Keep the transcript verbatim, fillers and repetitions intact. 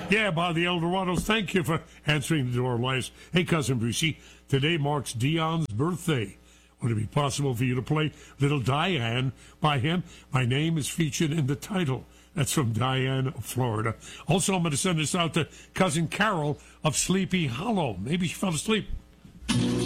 Yeah, Bob, the Eldorados, thank you for answering the door, Elias. Hey, Cousin Brucey, today marks Dion's birthday. Would it be possible for you to play Little Diane by him? My name is featured in the title. That's from Diane of Florida. Also, I'm going to send this out to Cousin Carol of Sleepy Hollow. Maybe she fell asleep.